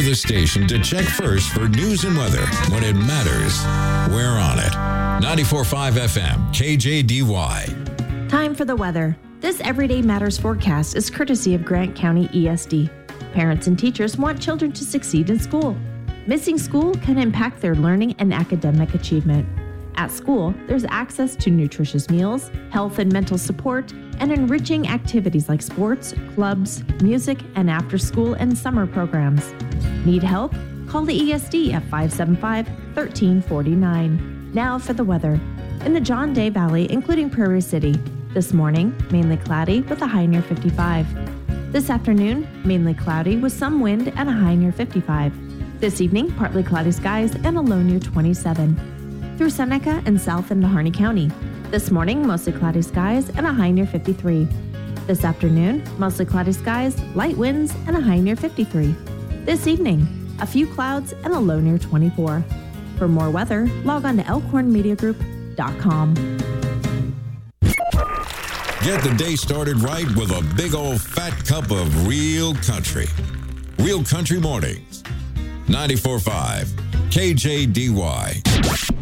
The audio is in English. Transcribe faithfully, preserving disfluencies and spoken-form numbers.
We're the station to check first for news and weather. When it matters, we're on it. ninety-four point five F M, K J D Y. Time for the weather. This Everyday Matters forecast is courtesy of Grant County E S D. Parents and teachers want children to succeed in school. Missing school can impact their learning and academic achievement. At school, there's access to nutritious meals, health and mental support, and enriching activities like sports, clubs, music, and after-school and summer programs. Need help? Call the E S D at five seven five, one three four nine. Now for the weather. In the John Day Valley, including Prairie City, this morning, mainly cloudy with a high near fifty-five. This afternoon, mainly cloudy with some wind and a high near fifty-five. This evening, partly cloudy skies and a low near twenty-seven. Through Seneca and south into Harney County. This morning, mostly cloudy skies and a high near fifty-three. This afternoon, mostly cloudy skies, light winds, and a high near fifty-three. This evening, a few clouds and a low near twenty-four. For more weather, log on to elkhorn media group dot com. Get the day started right with a big old fat cup of real country. Real Country Mornings. ninety-four point five K J D Y.